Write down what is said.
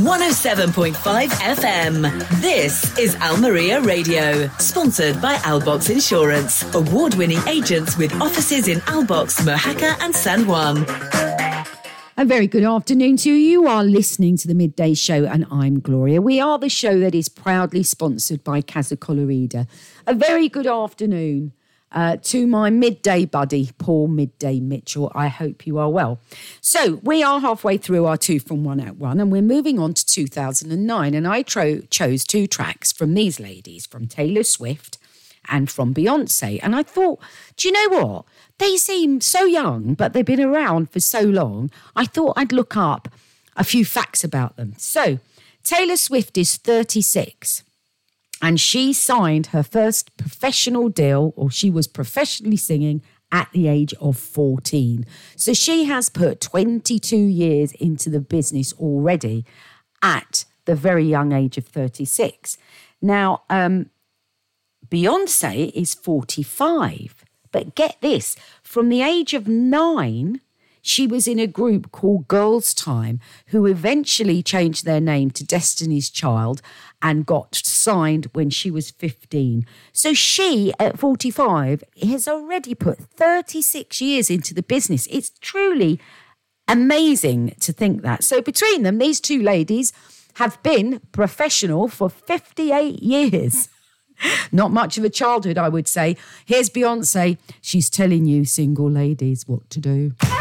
107.5 FM. This is Almeria Radio, sponsored by Albox Insurance, award-winning agents with offices in Albox, Mojaca and San Juan. A very good afternoon to you. You are listening to the Midday Show and I'm Gloria. We are the show that is proudly sponsored by Casa Colorida. A very good afternoon to my midday buddy, Paul Midday Mitchell. I hope you are well. So we are halfway through our 2 from 1 at 1 and we're moving on to 2009. And I chose 2 tracks from these ladies, from Taylor Swift and from Beyonce. And I thought, do you know what? They seem so young, but they've been around for so long. I thought I'd look up a few facts about them. So Taylor Swift is 36. And she signed her first professional deal, or she was professionally singing at the age of 14. So she has put 22 years into the business already at the very young age of 36. Now, Beyonce is 45. But get this, from the age of 9, she was in a group called Girls' Time, who eventually changed their name to Destiny's Child and got signed when she was 15. So she, at 45, has already put 36 years into the business. It's truly amazing to think that. So between them, these 2 ladies have been professional for 58 years. Not much of a childhood, I would say. Here's Beyonce. She's telling you single ladies what to do.